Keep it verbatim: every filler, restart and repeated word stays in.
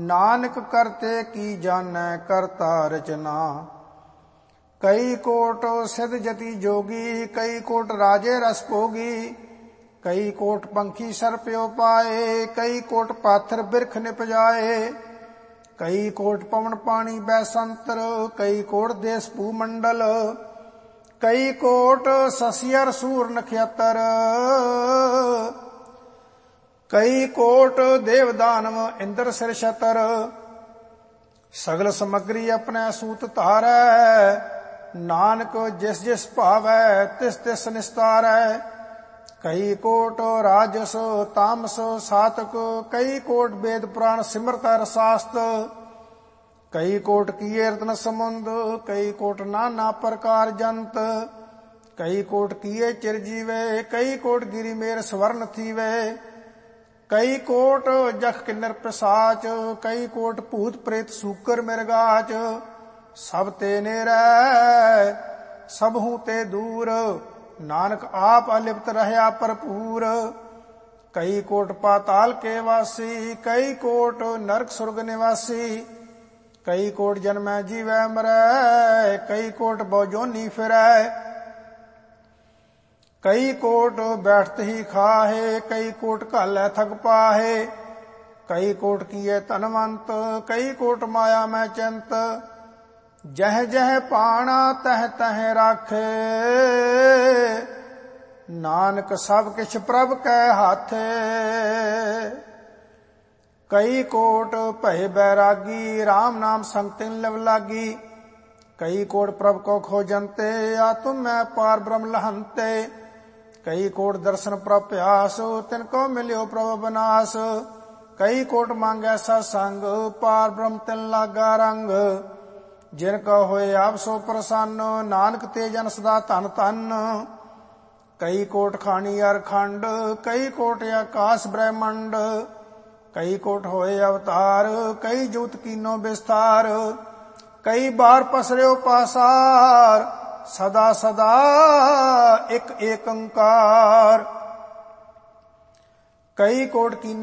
नानक करते की जानੈ करता रचना। कई कोट सिद्ध जति जोगी, कई कोट राजे रस भोगी, कई कोट पंखी सर्प्यो पाए, कई कोट पाथर बिरख निपजाए, कई कोट पवन पानी बैसंतर, कई कोट देश भूमंडल, कई कोट ससियर सूर नक्षत्र, कई कोट देव दानव इंद्र सिर छतर। सगल समग्री अपने सूत धारै, नानक जिस जिस भावै तिस तिस निस्तारै। कई कोट राजस तामस सातक, कई कोट वेद पुराण सिमरत रसास्त, कई कोट किए रत्न समुंद, कई कोट नाना प्रकार जंत, कई कोट किए चिरजीवे, कई कोट गिरी मेर स्वर्ण थीवे, कई कोट जख किन्नर पिशाच, कई कोट भूत प्रेत सूकर मिर्गाच। सब ते नेरै सबहू ते दूर, नानक आप अलिप्त रहया भरपूर। कई कोट पाताल के वासी, कई कोट नरक सुरग निवासी, कई कोट जन्मै जीवै मरै, कई कोट बहुजोनी फिरै, कई कोट बैठत ही खाहे, कई कोट घालै थक पाहे, कई कोट किए धनवंत, कई कोट माया मैं चिंत। जह जह पाना तह तह राखे, नानक सब किछ प्रभ कै हाथे। कई कोट भय बैरागी, राम नाम संग तिन लव लागी, कई कोट प्रभ को खोजंते, आत्म मैं पार ब्रह्म लहंते। कई कोट दर्शन प्रभ प्यास, तिनको मिल्यो प्रभ बनास, कई कोट मांगै सत्संग, पार ब्रह्म तिन लागा रंग। जिनका होए आप सो प्रसन्न, नानक ते जन सदा धन धन। कई कोट खानी अर खंड, कई कोट आकाश ब्रह्मंड, कई कोट होए अवतार, कई जूत कीनो विस्तार। कई बार पसर्यो पासार, सदा सदा एक एक अंकार। कई कोट कीने